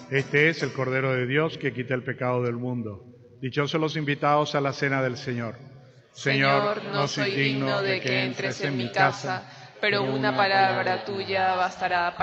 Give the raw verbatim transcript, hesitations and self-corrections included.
Este es el Cordero de Dios que quita el pecado del mundo. Dichosos los invitados a la cena del Señor. Señor, no soy digno de que entres en mi casa, pero una palabra tuya bastará